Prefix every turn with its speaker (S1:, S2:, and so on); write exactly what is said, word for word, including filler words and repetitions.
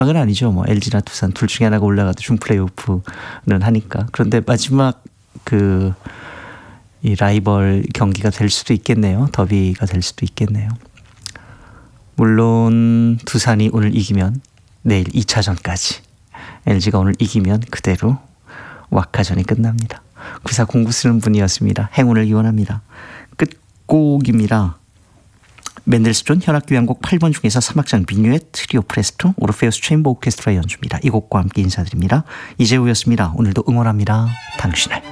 S1: 은 아니죠. 뭐 엘지나 두산 둘 중에 하나가 올라가도 준 플레이오프는 하니까. 그런데 마지막 그 이 라이벌 경기가 될 수도 있겠네요. 더비가 될 수도 있겠네요. 물론 두산이 오늘 이기면 내일 이 차전까지, 엘지가 오늘 이기면 그대로 왁카전이 끝납니다. 구사공구 쓰는 분이었습니다. 행운을 기원합니다. 끝곡입니다. 맨델스존 현악교향곡 팔 번 중에서 삼 악장 비뉴엣 트리오 프레스토 오르페우스 체인버 오케스트라 연주입니다. 이 곡과 함께 인사드립니다. 이재우였습니다. 오늘도 응원합니다. 당신을.